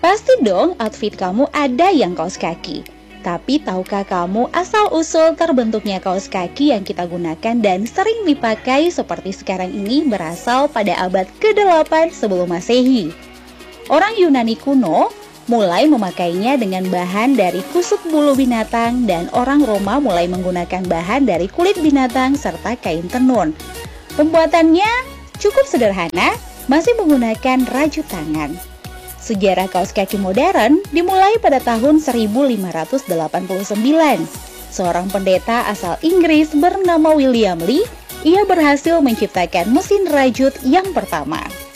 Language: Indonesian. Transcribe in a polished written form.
Pasti dong outfit kamu ada yang kaos kaki. Tapi tahukah kamu asal-usul terbentuknya kaos kaki yang kita gunakan dan sering dipakai seperti sekarang ini berasal pada abad ke-8 sebelum Masehi? Orang Yunani kuno mulai memakainya dengan bahan dari kusut bulu binatang dan orang Roma mulai menggunakan bahan dari kulit binatang serta kain tenun. Pembuatannya cukup sederhana, masih menggunakan rajut tangan. Sejarah kaos kaki modern dimulai pada tahun 1589. Seorang pendeta asal Inggris bernama William Lee, ia berhasil menciptakan mesin rajut yang pertama.